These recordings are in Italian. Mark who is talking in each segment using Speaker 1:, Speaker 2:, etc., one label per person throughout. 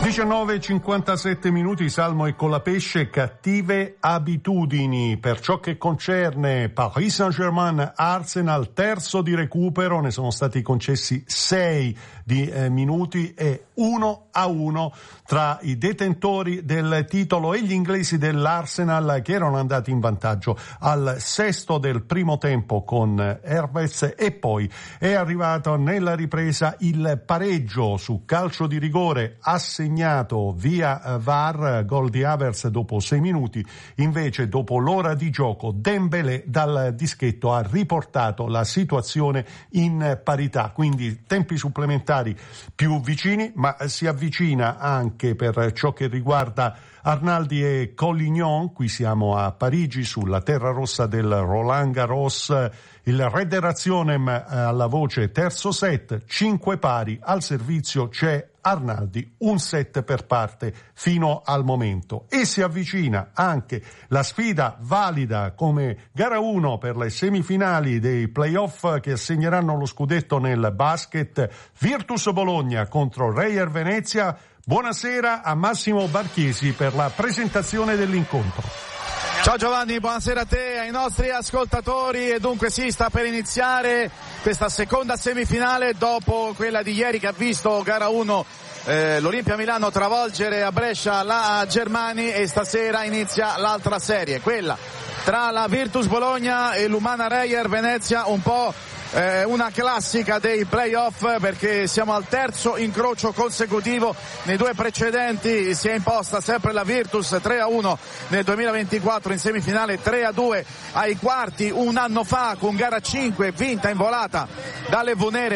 Speaker 1: 19:57, Salmo e Colapesce, cattive abitudini. Per ciò che concerne Paris Saint-Germain Arsenal, terzo di recupero, ne sono stati concessi 6 di minuti e 1-1 tra i detentori del titolo e gli inglesi dell'Arsenal, che erano andati in vantaggio al sesto del primo tempo con Hervez, e poi è arrivato nella ripresa il pareggio su calcio di rigore assegnato via VAR, gol di Havertz dopo 6 minuti. Invece, dopo l'ora di gioco, Dembélé dal dischetto ha riportato la situazione in parità, quindi tempi supplementari più vicini, ma si avvicina anche per ciò che riguarda Arnaldi e Collignon. Qui siamo a Parigi, sulla terra rossa del Roland Garros. Il Red Razionem alla voce, terzo set, 5 pari, al servizio c'è Arnaldi, un set per parte fino al momento. E si avvicina anche la sfida valida come gara 1 per le semifinali dei playoff che assegneranno lo scudetto nel basket, Virtus Bologna contro Reyer Venezia. Buonasera a Massimo Barchiesi per la presentazione dell'incontro.
Speaker 2: Ciao Giovanni, buonasera a te e ai nostri ascoltatori. E dunque si sta per iniziare questa seconda semifinale dopo quella di ieri che ha visto gara 1 l'Olimpia Milano travolgere a Brescia la Germani, e stasera inizia l'altra serie, quella tra la Virtus Bologna e l'Umana Reyer Venezia, un po' una classica dei playoff, perché siamo al terzo incrocio consecutivo. Nei due precedenti si è imposta sempre la Virtus 3-1 nel 2024 in semifinale, 3-2 ai quarti un anno fa con gara 5 vinta in volata dalle Venere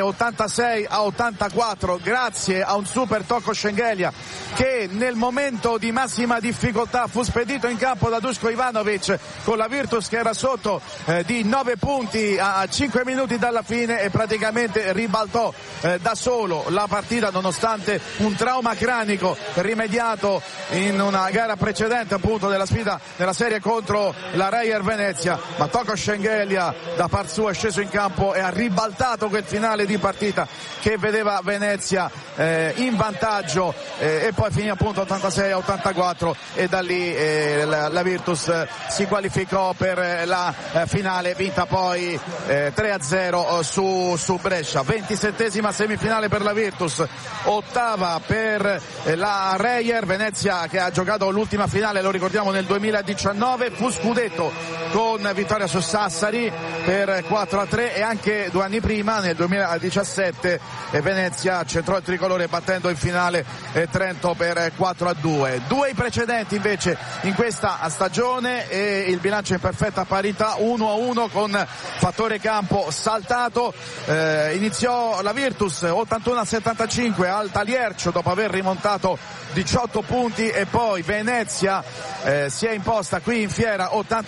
Speaker 2: 86-84 grazie a un super tocco Schengelia che nel momento di massima difficoltà fu spedito in campo da Duško Ivanović, con la Virtus che era sotto di 9 punti a 5 minuti dalla fine, e praticamente ribaltò da solo la partita nonostante un trauma cranico rimediato in una gara precedente appunto della sfida della serie contro la Reyer Venezia. Ma Toko Schengelia da par suo è sceso in campo e ha ribaltato quel finale di partita che vedeva Venezia in vantaggio, e poi finì appunto 86-84, e da lì la Virtus si qualificò per la finale, vinta poi 3-0 su Brescia. 27esima semifinale per la Virtus, ottava per la Reyer Venezia, che ha giocato l'ultima finale, lo ricordiamo, nel 2019, fu scudetto con vittoria su Sassari per 4-3, e anche 2 anni prima nel 2017 Venezia centrò il tricolore battendo in finale Trento per 4-2. 2 i precedenti invece in questa stagione, e il bilancio in perfetta parità, 1-1 con fattore campo saltato. Iniziò la Virtus 81-75 al Taliercio dopo aver rimontato 18 punti, e poi Venezia si è imposta qui in fiera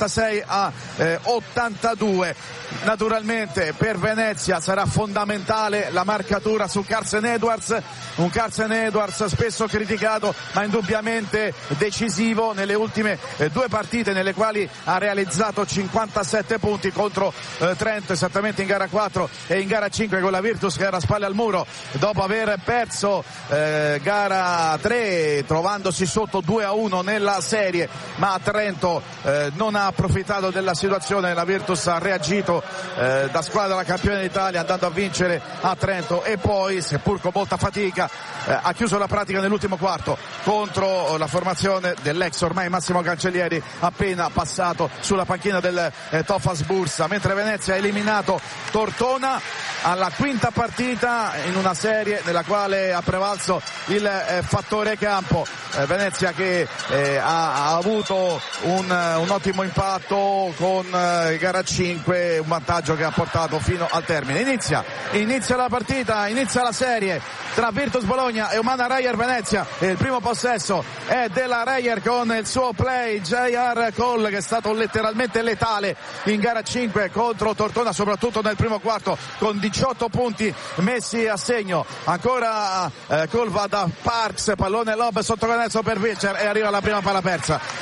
Speaker 2: 86-82. Naturalmente per Venezia sarà fondamentale la marcatura su Carsen Edwards, un Carsen Edwards spesso criticato ma indubbiamente decisivo nelle ultime 2 partite nelle quali ha realizzato 57 punti contro Trento, esattamente in gara 4 e in gara 5 con la Virtus che era a spalle al muro dopo aver perso gara 3 trovandosi sotto 2-1 nella serie, ma Trento non ha approfittato della situazione. La Virtus ha reagito da squadra campione d'Italia andando a vincere a Trento, e poi seppur con molta fatica ha chiuso la pratica nell'ultimo quarto contro la formazione dell'ex ormai Massimo Cancellieri, appena passato sulla panchina del Tofas Bursa, mentre Venezia ha eliminato Tortona alla quinta partita in una serie nella quale ha prevalso il fattore campo. Venezia che ha avuto un ottimo impatto con gara 5, un vantaggio che ha portato fino al termine. Inizia la partita, inizia la serie tra Virtus Bologna e Umana Reyer Venezia, e il primo possesso è della Reyer con il suo play J.R. Cole, che è stato letteralmente letale in gara 5 contro Tortona, soprattutto nel primo quarto con 18 punti messi a segno. Ancora Cole va da Parks, pallone lob sotto canestro per Wilcher, e arriva la prima palla persa per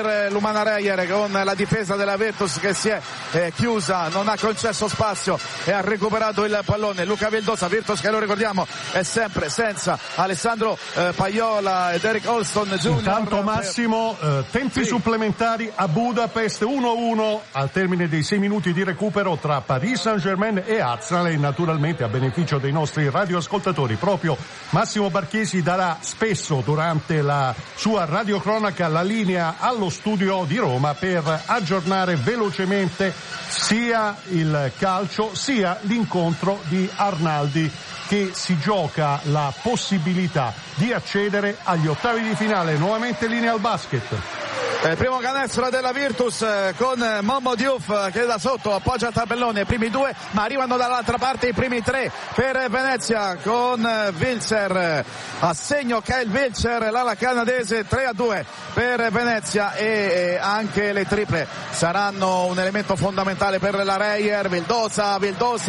Speaker 2: per l'Umana Reyer, con la difesa della Virtus che si è chiusa, non ha concesso spazio e ha recuperato il pallone. Luca Vildosa, Virtus che lo ricordiamo è sempre senza Alessandro Paiola ed Eric Olston Jr.
Speaker 1: Intanto Massimo, tempi supplementari a Budapest, 1-1 al termine dei 6 minuti di recupero tra Paris Saint-Germain e Arsenal, e naturalmente a beneficio dei nostri radioascoltatori proprio Massimo Barchesi darà spesso durante la sua radiocronaca la linea allo studio di Roma per aggiornare velocemente sia il calcio sia l'incontro di Arnaldi, che si gioca la possibilità di accedere agli ottavi di finale. Nuovamente linea al basket.
Speaker 2: Il primo canestro della Virtus con Momo Diouf che da sotto appoggia il tabellone, i primi 2, ma arrivano dall'altra parte i primi 3 per Venezia con Wilcher, a segno Kyle Wilcher, l'ala canadese. 3-2 per Venezia, e anche le triple saranno un elemento fondamentale per la Reyer. Vildosa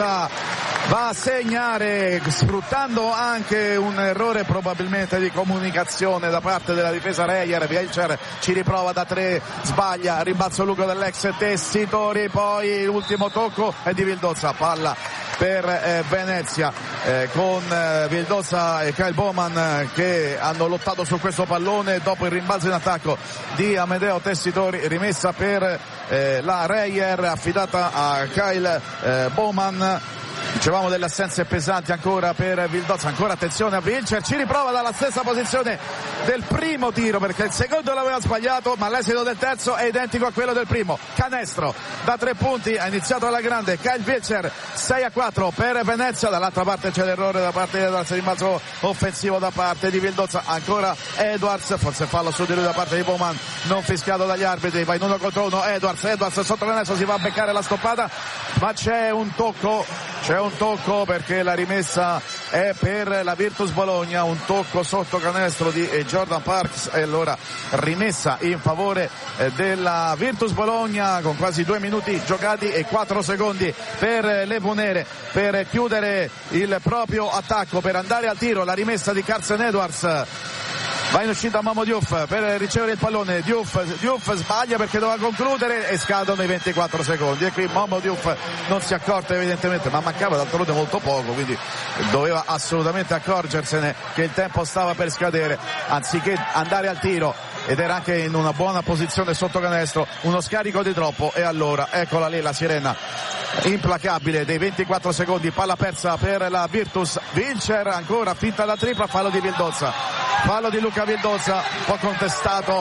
Speaker 2: va a segnare, sfruttando anche un errore probabilmente di comunicazione da parte della difesa Reyer. Wilcher ci riprova da 3, sbaglia, rimbalzo lungo dell'ex Tessitori, poi l'ultimo tocco è di Vildosa, palla per Venezia con Vildosa e Kyle Bowman che hanno lottato su questo pallone. Dopo il rimbalzo in attacco di Amedeo Tessitori, rimessa per la Reyer affidata a Kyle Bowman. Dicevamo delle assenze pesanti ancora per Vildosa, ancora attenzione a Wilcher, ci riprova dalla stessa posizione del primo tiro perché il secondo l'aveva sbagliato, ma l'esito del terzo è identico a quello del primo. Canestro da 3 punti, ha iniziato alla grande Kyle Wilcher. 6-4 per Venezia, dall'altra parte c'è l'errore da parte di Edwards, rimbalzo offensivo da parte di Vildosa, ancora Edwards, forse fallo su di lui da parte di Bowman, non fischiato dagli arbitri, va in 1 contro 1 Edwards sotto canestro, si va a beccare la stoppata, ma c'è un tocco perché la rimessa è per la Virtus Bologna, un tocco sotto canestro di Jordan Parks, e allora rimessa in favore della Virtus Bologna con quasi 2 minuti giocati e 4 secondi per le Punere per chiudere il proprio attacco, per andare al tiro. La rimessa di Carson Edwards, va in uscita Momo Diouf per ricevere il pallone, Diouf sbaglia perché doveva concludere e scadono i 24 secondi, e qui Momo Diouf non si accorge evidentemente, ma mancava d'altronde molto poco, quindi doveva assolutamente accorgersene che il tempo stava per scadere, anziché andare al tiro, ed era anche in una buona posizione sotto canestro, uno scarico di troppo, e allora eccola lì la sirena implacabile dei 24 secondi, palla persa per la Virtus. Wilcher ancora, finta la tripla, fallo di Vildosa, fallo di Luca Vildosa, un po' contestato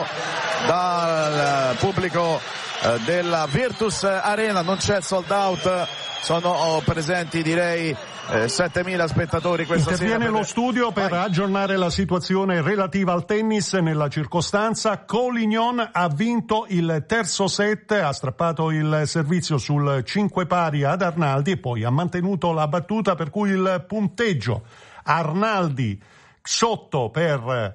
Speaker 2: dal pubblico della Virtus Arena, non c'è sold out, sono presenti direi 7.000 spettatori questa sera.
Speaker 1: Interviene lo studio per aggiornare la situazione relativa al tennis nella circostanza. Collignon ha vinto il terzo set, ha strappato il servizio sul 5 pari ad Arnaldi e poi ha mantenuto la battuta, per cui il punteggio Arnaldi sotto per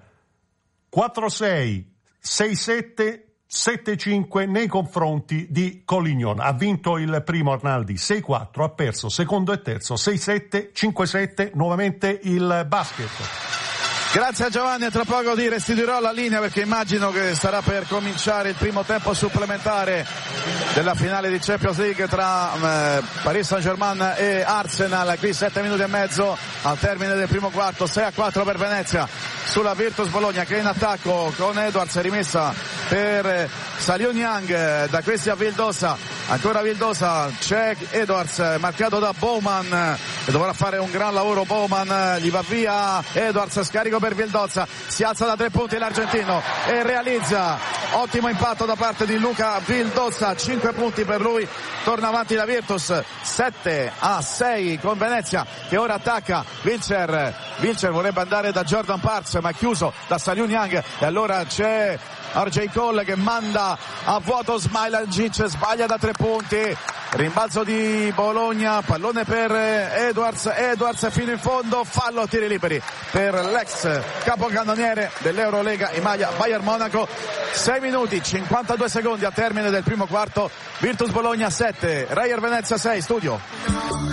Speaker 1: 4-6, 6-7, 7-5 nei confronti di Collignon. Ha vinto il primo Arnaldi 6-4, ha perso secondo e terzo 6-7, 5-7, nuovamente il basket.
Speaker 2: Grazie a Giovanni, tra poco ti restituirò la linea perché immagino che starà per cominciare il primo tempo supplementare della finale di Champions League tra Paris Saint-Germain e Arsenal. Qui 7 minuti e mezzo al termine del primo quarto, 6-4 per Venezia sulla Virtus Bologna che è in attacco con Edwards, rimessa per Salion Young, da questi a Vildosa, ancora Vildosa, c'è Edwards marcato da Bowman che dovrà fare un gran lavoro. Bowman, gli va via Edwards, scarico per Vildosa, si alza da 3 punti l'argentino e realizza, ottimo impatto da parte di Luca Vildosa, 5 punti per lui, torna avanti la Virtus 7-6 con Venezia che ora attacca. Wilcher vorrebbe andare da Jordan Parks ma è chiuso da Salion Young, e allora c'è RJ Cole che manda a vuoto Smailagic, sbaglia da 3 punti, rimbalzo di Bologna, pallone per Edwards fino in fondo, fallo a tiri liberi per l'ex capocannoniere dell'Eurolega in maglia Bayern Monaco. 6 minuti 52 secondi al termine del primo quarto, Virtus Bologna 7, Reyer Venezia 6. Studio.